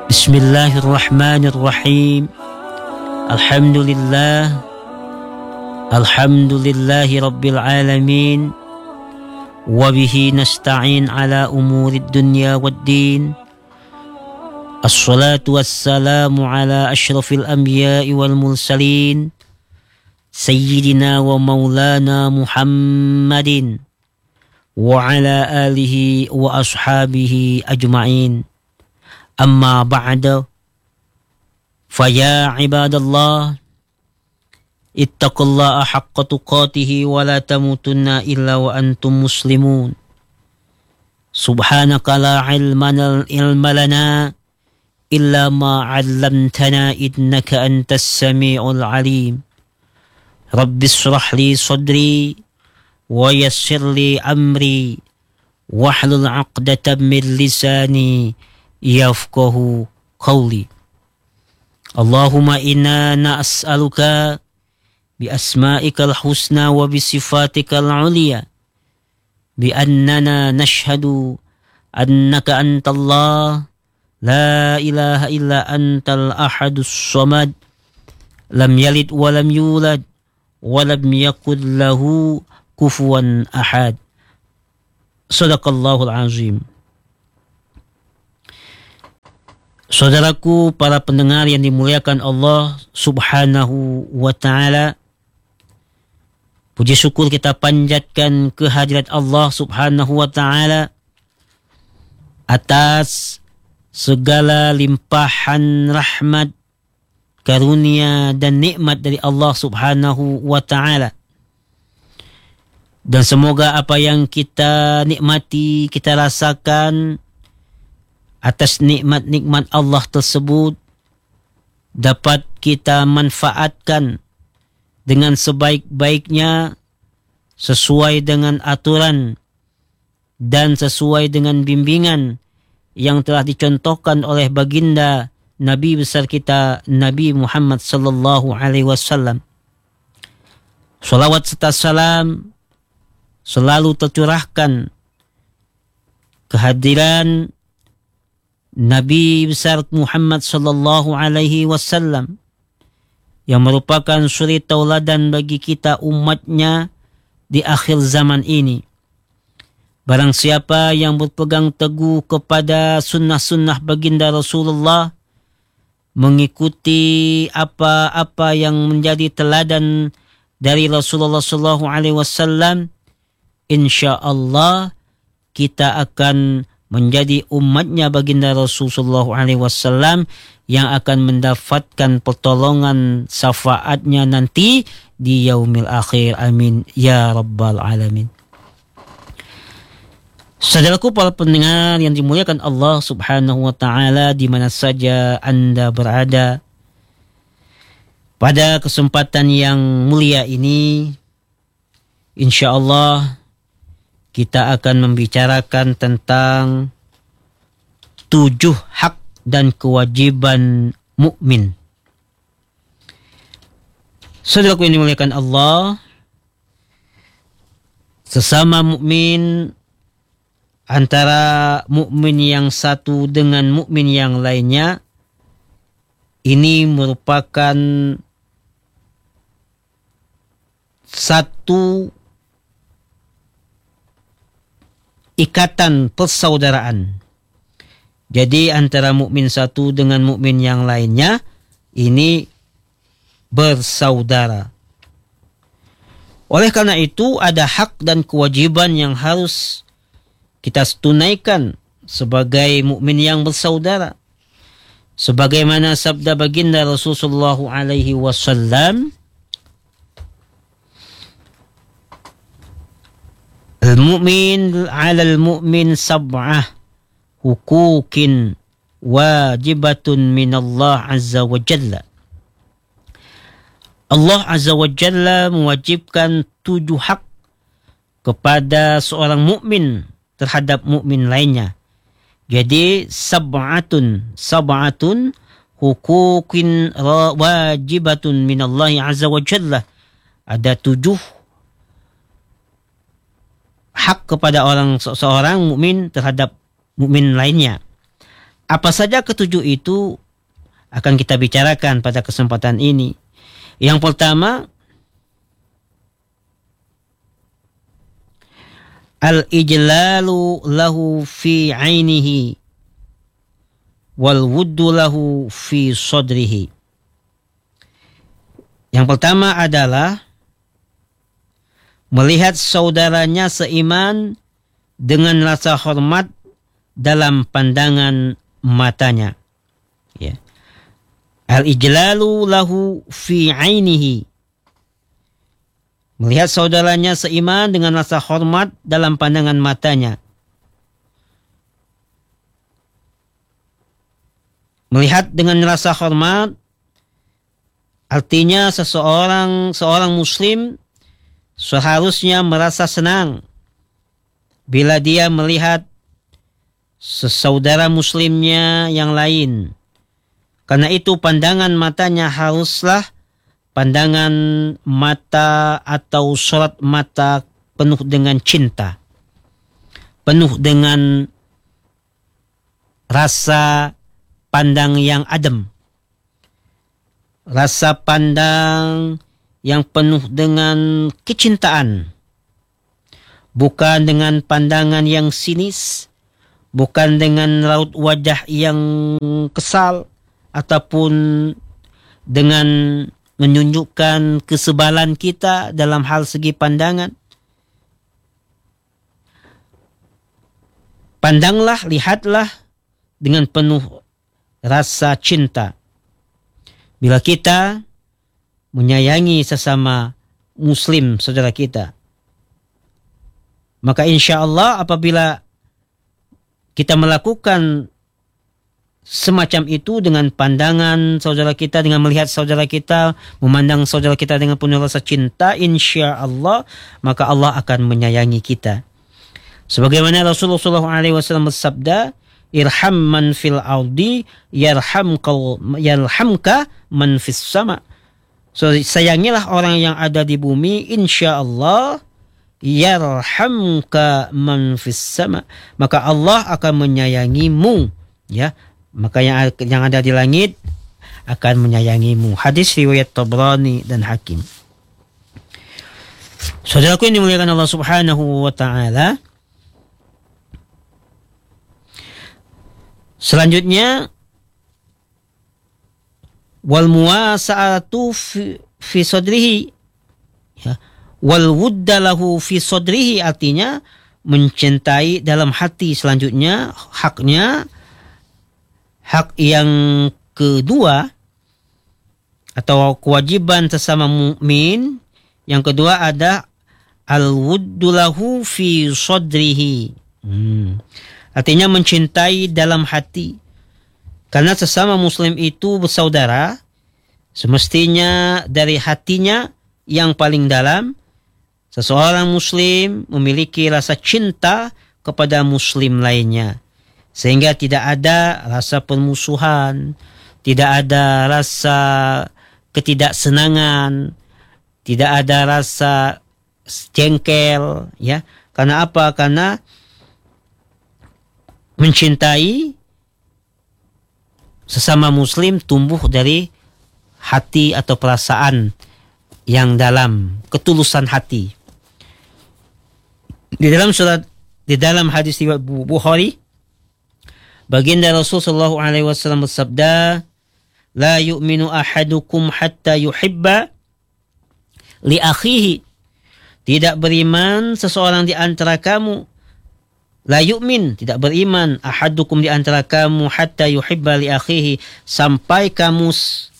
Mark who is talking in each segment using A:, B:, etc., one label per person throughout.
A: Bismillahirrahmanirrahim. Alhamdulillah. Alhamdulillahi Rabbil Alamin. Wabihi nasta'in ala umurid dunya waddin. Assalatu wassalamu ala ashrafil anbiya'i wal mursalin. Sayyidina wa maulana Muhammadin. Wa ala alihi wa ashabihi ajma'in. Amma ba'da. Faya ibadallah. Ittaqullaha haqqa tuqatihi wa la tamutunna illa wa antum muslimun. Subhanaka la ilma lana illa ma 'allamtana innaka antas sami'ul alim. Rabbi shrah li sadri wa yassir li amri wahlul 'uqdatam min lisani yafqahu qawli. Allahumma inna nas'aluka bi asma'ikal husna wa bi sifatikal 'ulya bi annana nashhadu annaka antallah la ilaha illa antal ahadus samad lam yalid wa lam yulad wa lam yakul lahu kufuwan ahad. Sadaqallahul azim. Saudaraku, para pendengar yang dimuliakan Allah Subhanahu wa ta'ala, puji syukur kita panjatkan kehadirat Allah Subhanahu wa ta'ala atas segala limpahan rahmat, karunia dan nikmat dari Allah Subhanahu wa ta'ala. Dan semoga apa yang kita nikmati, kita rasakan atas nikmat-nikmat Allah tersebut dapat kita manfaatkan dengan sebaik-baiknya, sesuai dengan aturan dan sesuai dengan bimbingan yang telah dicontohkan oleh baginda Nabi besar kita Nabi Muhammad sallallahu alaihi wasallam. Salawat serta salam selalu tercurahkan kehadiran Nabi besar Muhammad sallallahu alaihi wasallam yang merupakan suri tauladan bagi kita umatnya di akhir zaman ini. Barang siapa yang berpegang teguh kepada sunnah-sunnah baginda Rasulullah, mengikuti apa-apa yang menjadi teladan dari Rasulullah sallallahu alaihi wasallam, insyaallah kita akan menjadi umatnya baginda Rasulullah SAW yang akan mendapatkan pertolongan syafaatnya nanti di yaumil akhir. Amin ya rabbal alamin. Saudaraku para pendengar yang dimuliakan Allah Subhanahu wa ta'ala di mana saja Anda berada, pada kesempatan yang mulia ini insyaallah kita akan membicarakan tentang 7 hak dan kewajiban mukmin. Saudaraku yang dimuliakan Allah, sesama mukmin, antara mukmin yang satu dengan mukmin yang lainnya, ini merupakan satu ikatan persaudaraan. Jadi antara mukmin satu dengan mukmin yang lainnya ini bersaudara. Oleh karena itu ada hak dan kewajiban yang harus kita tunaikan sebagai mukmin yang bersaudara. Sebagaimana sabda baginda Rasulullah alaihi wasallam, al-mu'min 'alal mu'min sab'ah huquqin wajibatun minallah azza wa jalla. Allah azza wa jalla mewajibkan 7 hak kepada seorang mukmin terhadap mukmin lainnya. Jadi sab'atun huquqin wajibatun minallahi azza wa jalla. Ada 7 hak kepada seorang mukmin terhadap mukmin lainnya. Apa saja ketujuh itu akan kita bicarakan pada kesempatan ini. Yang pertama, al-ijlalu lahu fi ainihi wal wuddu lahu fi sadrihi. Yang pertama adalah melihat saudaranya seiman dengan rasa hormat dalam pandangan matanya. Ya. Al-ijlalu lahu fi ainihi. Melihat saudaranya seiman dengan rasa hormat dalam pandangan matanya. Melihat dengan rasa hormat artinya seorang muslim seharusnya merasa senang bila dia melihat sesaudara muslimnya yang lain. Karena itu pandangan matanya haruslah pandangan mata atau sorot mata penuh dengan cinta, penuh dengan rasa pandang yang adem, rasa pandang yang penuh dengan kecintaan, bukan dengan pandangan yang sinis, bukan dengan raut wajah yang kesal, ataupun dengan menunjukkan kesebalan kita dalam hal segi pandangan. Pandanglah, lihatlah dengan penuh rasa cinta. Bila kita menyayangi sesama muslim saudara kita, maka insya Allah apabila kita melakukan semacam itu dengan pandangan saudara kita, dengan melihat saudara kita, memandang saudara kita dengan penuh rasa cinta, insya Allah maka Allah akan menyayangi kita. Sebagaimana Rasulullah SAW bersabda, irham man fil ardi yarhamka man fis sama. So, sayangilah orang yang ada di bumi, insya Allah yarhamka man fis sama, maka Allah akan menyayangimu, ya. Maka yang ada di langit akan menyayangimu. Hadis riwayat Tabrani dan Hakim. Saudaraku yang dimuliakan Allah Subhanahu wa taala, selanjutnya wal muwasa'atu fi sadrihi, ya, wal wudda lahu fi sadrihi, artinya mencintai dalam hati. Selanjutnya hak yang kedua atau kewajiban sesama mukmin yang kedua ada al-wuddu lahu fi sadrihi. Artinya mencintai dalam hati. Karena sesama muslim itu bersaudara, semestinya dari hatinya yang paling dalam seseorang muslim memiliki rasa cinta kepada muslim lainnya. Sehingga tidak ada rasa permusuhan, tidak ada rasa ketidaksenangan, tidak ada rasa jengkel, ya. Karena apa? Karena mencintai sesama muslim tumbuh dari hati atau perasaan yang dalam, ketulusan hati. Di dalam hadis riwayat Bukhari, baginda Rasul sallallahu alaihi wasallam bersabda, la yu'minu ahadukum hatta yuhibba li akhihi. Tidak beriman seseorang di antara kamu. La yu'min, tidak beriman ahadukum di antara kamu hatta yuhibba li akhihi, sampai kamu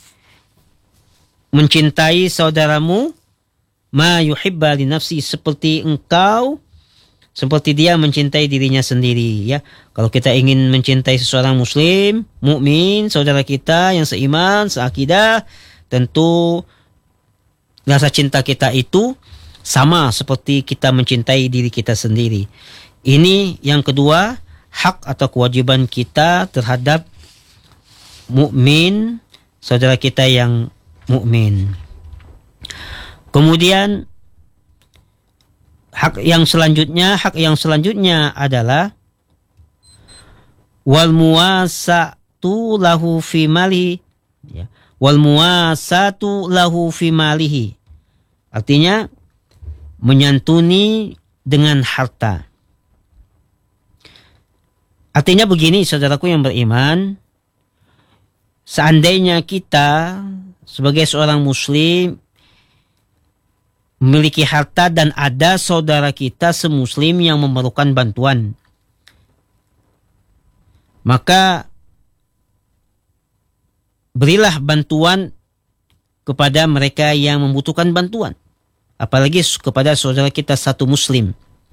A: mencintai saudaramu ma yuhibba li nafsi, seperti dia mencintai dirinya sendiri, ya. Kalau kita ingin mencintai seseorang muslim, mukmin, saudara kita yang seiman, seakidah, tentu rasa cinta kita itu sama seperti kita mencintai diri kita sendiri. Ini yang kedua, hak atau kewajiban kita terhadap mukmin, saudara kita yang mukmin. Kemudian hak yang selanjutnya adalah wal muwasatu lahu fi malihi, ya. Wal muwasatu lahu fi malihi. Artinya menyantuni dengan harta. Artinya begini, saudaraku yang beriman, seandainya kita sebagai seorang muslim memiliki harta dan ada saudara kita semuslim yang memerlukan bantuan, maka berilah bantuan kepada mereka yang membutuhkan bantuan, apalagi kepada saudara kita satu muslim.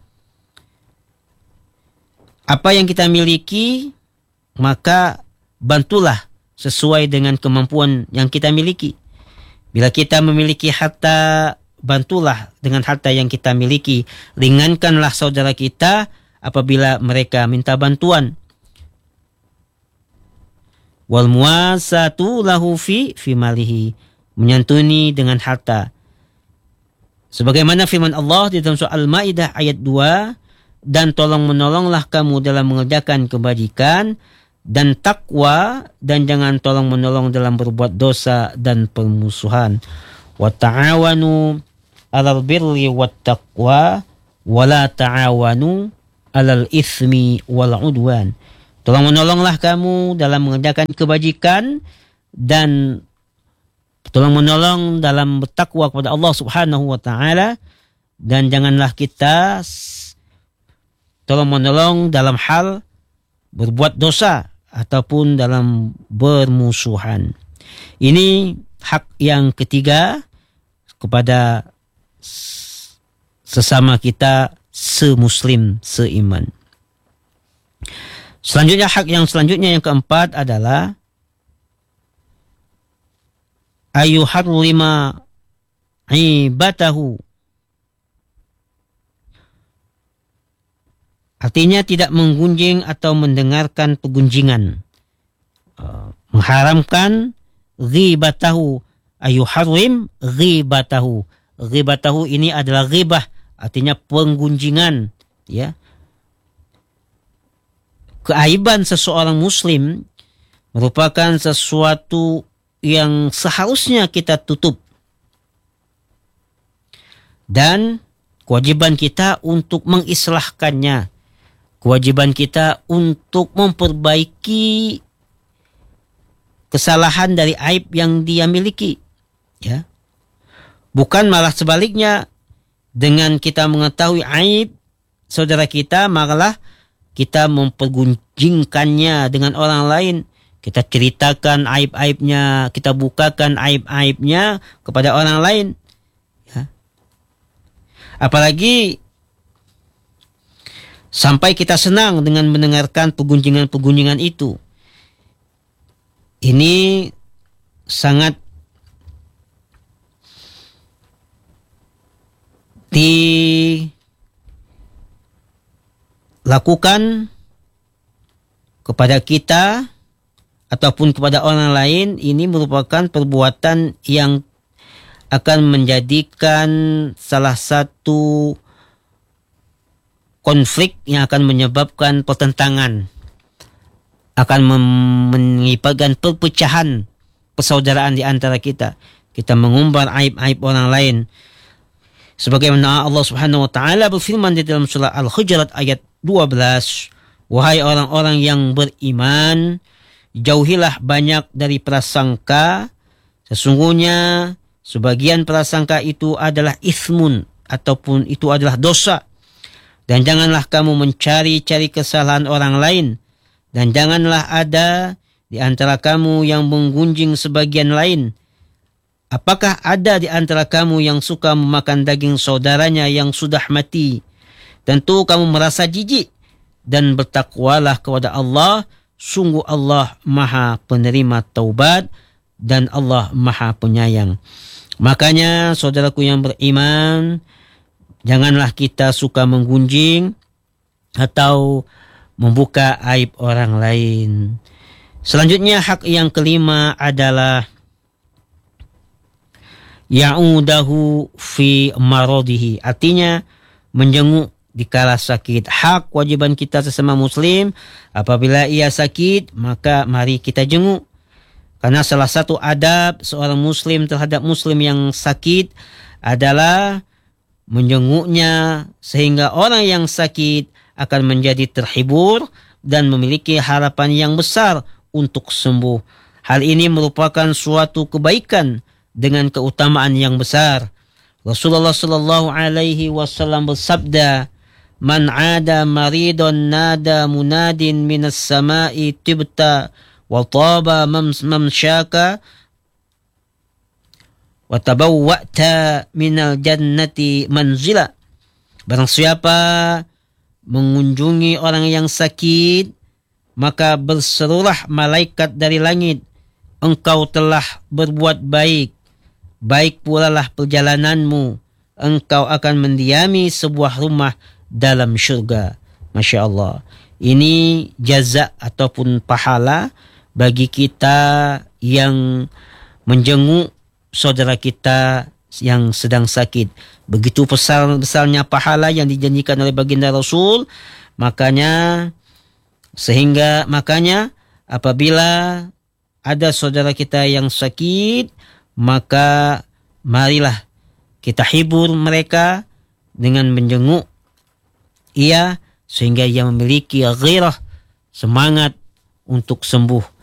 A: Apa yang kita miliki, maka bantulah sesuai dengan kemampuan yang kita miliki. Bila kita memiliki harta, bantulah dengan harta yang kita miliki. Ringankanlah saudara kita apabila mereka minta bantuan. Wal muwasatu lahu fi malihi, menyantuni dengan harta. Sebagaimana firman Allah di dalam surah Al-Maidah ayat 2, dan tolong menolonglah kamu dalam mengerjakan kebajikan dan takwa, dan jangan tolong menolong dalam berbuat dosa dan permusuhan. Wa ta'awanu 'alal birri wat taqwa wa la ta'awanu 'alal itsmi wal 'udwan. Tolong menolonglah kamu dalam mengerjakan kebajikan dan tolong menolong dalam bertakwa kepada Allah Subhanahu wa taala, dan janganlah kita tolong menolong dalam hal berbuat dosa ataupun dalam bermusuhan. Ini hak yang ketiga kepada sesama kita semuslim, seiman. Selanjutnya, hak yang selanjutnya yang keempat adalah ayuharrima ibatahu. Artinya tidak menggunjing atau mendengarkan pegunjingan. Mengharamkan ghibatahu. Ayuharrim ghibatahu. Ghibatahu ini adalah ghibah, artinya penggunjingan. Ya. Keaiban seseorang muslim merupakan sesuatu yang seharusnya kita tutup. Dan kewajiban kita untuk mengislahkannya. Kewajiban kita untuk memperbaiki kesalahan dari aib yang dia miliki. Ya. Bukan malah sebaliknya, dengan kita mengetahui aib saudara kita, malah kita mempergunjingkannya dengan orang lain. Kita ceritakan aib-aibnya, kita bukakan aib-aibnya kepada orang lain. Ya. Apalagi sampai kita senang dengan mendengarkan pegunjingan-pegunjingan itu. Ini sangat dilakukan kepada kita ataupun kepada orang lain. Ini merupakan perbuatan yang akan menjadikan salah satu konflik yang akan menyebabkan pertentangan, akan menyebabkan perpecahan persaudaraan di antara kita. Kita mengumbar aib-aib orang lain. Sebagaimana Allah Subhanahu wa taala berfirman di dalam surah Al-Hujurat ayat 12, wahai orang-orang yang beriman, jauhilah banyak dari prasangka. Sesungguhnya sebagian prasangka itu adalah itsmun, ataupun itu adalah dosa. Dan janganlah kamu mencari-cari kesalahan orang lain. Dan janganlah ada di antara kamu yang menggunjing sebagian lain. Apakah ada di antara kamu yang suka memakan daging saudaranya yang sudah mati? Tentu kamu merasa jijik. Dan bertakwalah kepada Allah. Sungguh Allah Maha Penerima Taubat. Dan Allah Maha Penyayang. Makanya saudaraku yang beriman, janganlah kita suka menggunjing atau membuka aib orang lain. Selanjutnya, hak yang kelima adalah ya'udahu fi maradihi. Artinya menjenguk dikala sakit. Hak kewajiban kita sesama muslim, apabila ia sakit, maka mari kita jenguk. Karena salah satu adab seorang muslim terhadap muslim yang sakit adalah menjenguknya, sehingga orang yang sakit akan menjadi terhibur dan memiliki harapan yang besar untuk sembuh. Hal ini merupakan suatu kebaikan dengan keutamaan yang besar. Rasulullah sallallahu alaihi wasallam bersabda, "Man 'ada maridun nada munadin minas sama'i tibta wa taba mamsyaka wa tabawwa'ta minal jannati manzila." Barang siapa mengunjungi orang yang sakit, maka berserulah malaikat dari langit, "Engkau telah berbuat baik, baik pula lah perjalananmu, engkau akan mendiami sebuah rumah dalam syurga." Masya Allah. Ini jaza ataupun pahala bagi kita yang menjenguk saudara kita yang sedang sakit. Begitu besarnya pahala yang dijanjikan oleh baginda Rasul. Makanya apabila ada saudara kita yang sakit, maka marilah kita hibur mereka dengan menjenguk ia, sehingga ia memiliki ghairah, semangat untuk sembuh.